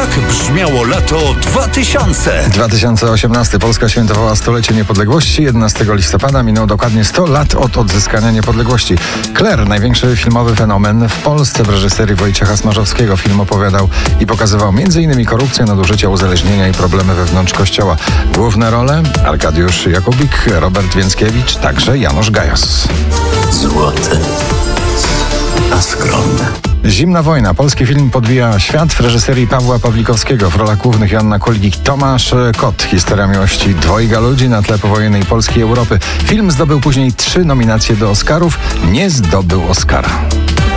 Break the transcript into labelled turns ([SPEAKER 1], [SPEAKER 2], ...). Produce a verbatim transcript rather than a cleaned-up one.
[SPEAKER 1] Tak brzmiało lato dwa tysiące.
[SPEAKER 2] dwa tysiące osiemnasty. Polska świętowała stulecie niepodległości. jedenastego listopada minął dokładnie sto lat od odzyskania niepodległości. Claire, największy filmowy fenomen w Polsce w reżyserii Wojciecha Smarzowskiego. Film opowiadał i pokazywał między innymi korupcję, nadużycia, uzależnienia i problemy wewnątrz Kościoła. Główne role Arkadiusz Jakubik, Robert Więckiewicz, także Janusz Gajos.
[SPEAKER 1] Złote, a skromne.
[SPEAKER 2] Zimna wojna. Polski film podbija świat w reżyserii Pawła Pawlikowskiego. W rolach głównych Joanna Kuligik, Tomasz Kot. Historia miłości dwojga ludzi na tle powojennej Polski i Europy. Film zdobył później trzy nominacje do Oscarów. Nie zdobył Oscara.